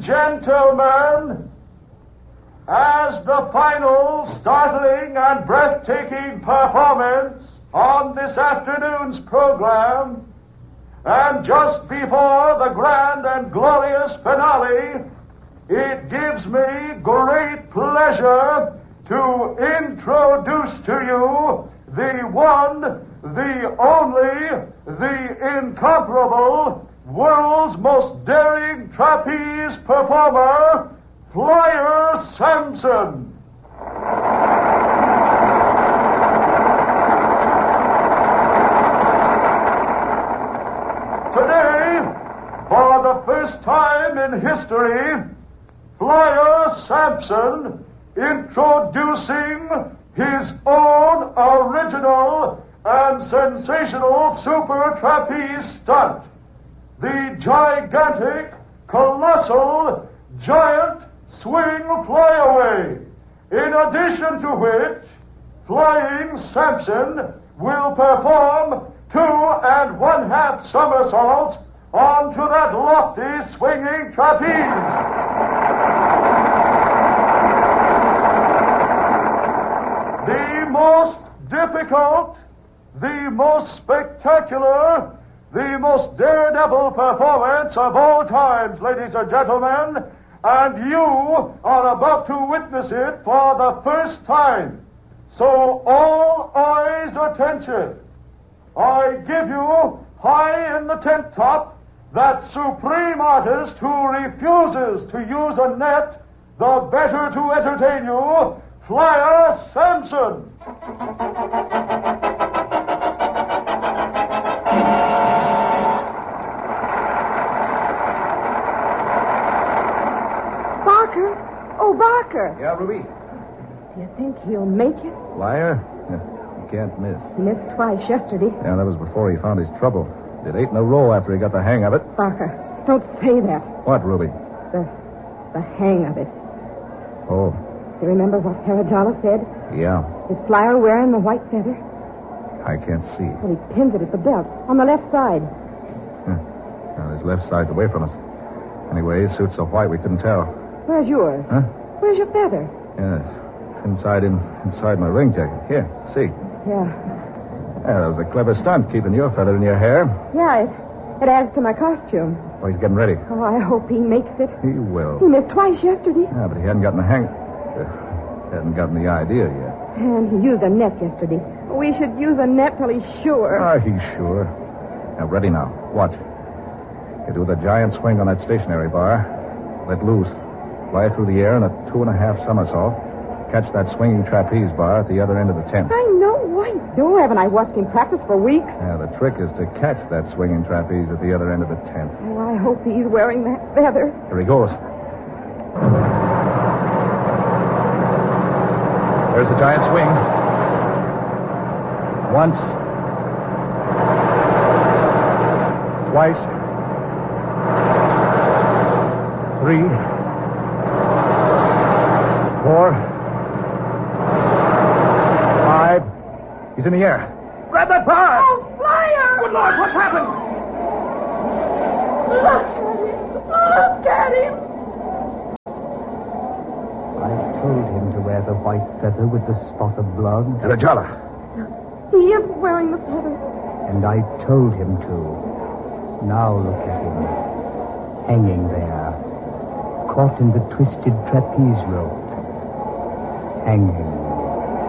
gentlemen, as the final startling and breathtaking performance on this afternoon's program, and just before the grand and glorious finale, it gives me great pleasure to introduce to you the one, the only, the incomparable, world's most daring trapeze performer, Flyer Sampson. Today, for the first time in history, Flyer Sampson introducing his own original and sensational super trapeze stunt, the gigantic, colossal, giant swing flyaway, in addition to which Flying Sampson will perform 2 1/2 somersaults onto that lofty swinging trapeze. The most difficult, the most spectacular, the most daredevil performance of all times, ladies and gentlemen, and you are about to witness it for the first time. So all eyes attention. I give you, high in the tent top, that supreme artist who refuses to use a net, the better to entertain you, Flyer Sampson. Barker? Oh, Barker. Yeah, Ruby? Do you think he'll make it? Flyer? Yeah, you can't miss. He missed twice yesterday. Yeah, that was before he found his trouble. Did 8 in a row after he got the hang of it. Barker, don't say that. What, Ruby? The hang of it. Oh, You remember what Harajala said? yeah. Is Flyer wearing the white feather? I can't see. Well, he pins it at the belt, on the left side. Now, his left side's away from us. Anyway, his suit's so white we couldn't tell. Where's yours? Huh? Where's your feather? Yes. Inside my ring jacket. Here, see. Yeah. Yeah, that was a clever stunt, keeping your feather in your hair. Yeah, it adds to my costume. Oh, he's getting ready. Oh, I hope he makes it. He will. He missed twice yesterday. Yeah, but he hadn't gotten the hang... hadn't gotten the idea yet. And he used a net yesterday. We should use a net till he's sure. He's sure. Now, ready now. Watch. You do the giant swing on that stationary bar. Let loose. Fly through the air in a 2 1/2 somersault. Catch that swinging trapeze bar at the other end of the tent. I know. I know. Haven't I watched him practice for weeks? Yeah, the trick is to catch that swinging trapeze at the other end of the tent. Oh, I hope he's wearing that feather. Here he goes. There's the giant swing. Once. Twice. 3. 4. 5. He's in the air. Grab that bar! Oh, Flyer! Good Lord, what's happened? Look at him! Look at him! I told him to wear the white feather with the spot of blood. Harajala. He is wearing the feather. And I told him to. Now look at him. Hanging there. Caught in the twisted trapeze rope. Hanging.